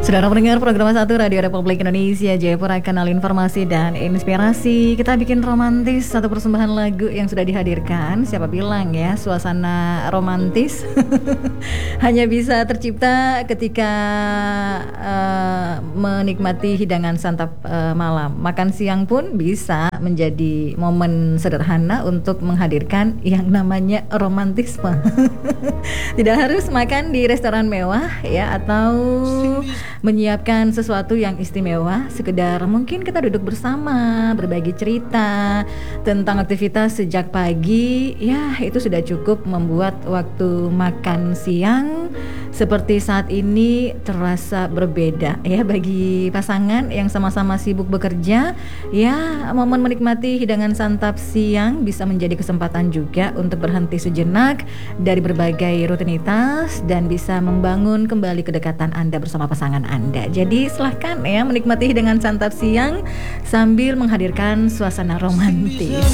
Saudara pendengar program 1 Radio Republik Indonesia Jayapura, kanal informasi dan inspirasi. Kita bikin romantis, satu persembahan lagu yang sudah dihadirkan. Siapa bilang ya suasana romantis hanya bisa tercipta ketika menikmati hidangan santap malam. Makan siang pun bisa menjadi momen sederhana untuk menghadirkan yang namanya romantisme. Tidak harus makan di restoran mewah ya, atau menyiapkan sesuatu yang istimewa. Sekedar mungkin kita duduk bersama, berbagi cerita tentang aktivitas sejak pagi, ya itu sudah cukup membuat waktu makan siang seperti saat ini terasa berbeda ya bagi pasangan yang sama-sama sibuk bekerja. Ya, momen menikmati hidangan santap siang bisa menjadi kesempatan juga untuk berhenti sejenak dari berbagai rutinitas dan bisa membangun kembali kedekatan Anda bersama pasangan Anda. Jadi silahkan ya menikmati hidangan santap siang sambil menghadirkan suasana romantis.